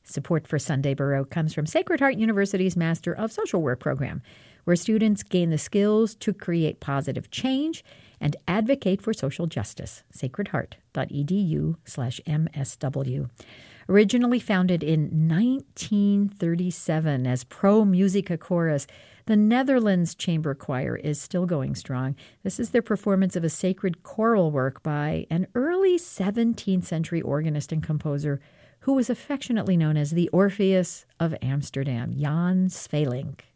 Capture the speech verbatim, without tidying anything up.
Support for Sunday Baroque comes from Sacred Heart University's Master of Social Work program, where students gain the skills to create positive change and advocate for social justice. sacredheart.edu slash MSW. Originally founded in nineteen thirty-seven as Pro Musica Chorus, the Netherlands Chamber Choir is still going strong. This is their performance of a sacred choral work by an early seventeenth century organist and composer who was affectionately known as the Orpheus of Amsterdam, Jan Sweelinck.